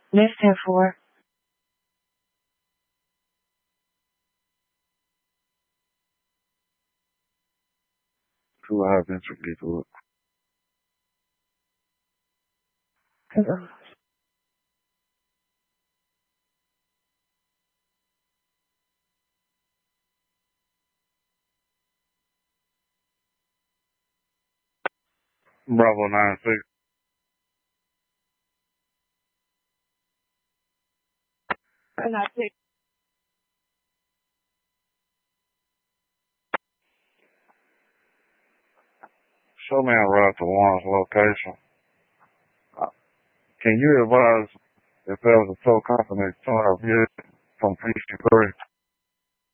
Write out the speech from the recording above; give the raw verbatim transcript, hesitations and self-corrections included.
Listed for. Two have entropy to it. Bravo nine six. nine six. Show me a route to Juan's location. Uh, Can you advise if there was a tow company towing a vehicle from P C three?